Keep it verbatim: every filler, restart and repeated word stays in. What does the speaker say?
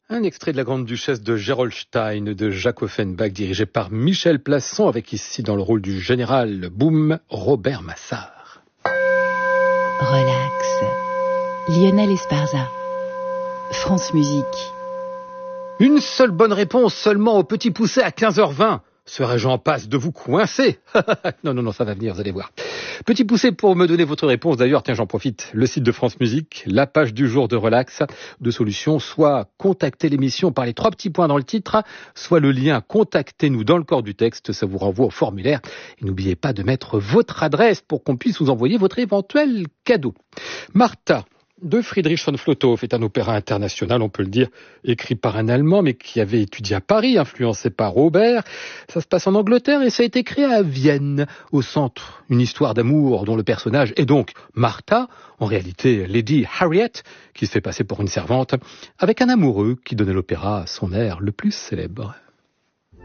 Un extrait de La Grande Duchesse de Gerolstein de Jacques Offenbach, dirigé par Michel Plasson, avec ici dans le rôle du général Boum, Robert Massard. Relax. Lionel Esparza. France Musique. Une seule bonne réponse seulement au Petit Poucet à quinze heures vingt. Serais-je en passe de vous coincer? Non, non, non, ça va venir, vous allez voir. Petit Poucet, pour me donner votre réponse, d'ailleurs, tiens, j'en profite, le site de France Musique, la page du jour de Relax, de solutions, soit contacter l'émission par les trois petits points dans le titre, soit le lien contactez-nous dans le corps du texte, ça vous renvoie au formulaire. Et n'oubliez pas de mettre votre adresse pour qu'on puisse vous envoyer votre éventuel cadeau. Martha de Friedrich von Flotow est un opéra international, on peut le dire, écrit par un Allemand, mais qui avait étudié à Paris, influencé par Robert. Ça se passe en Angleterre et ça a été créé à Vienne, au centre. Une histoire d'amour dont le personnage est donc Martha, en réalité Lady Harriet, qui se fait passer pour une servante, avec un amoureux qui donnait l'opéra son air le plus célèbre.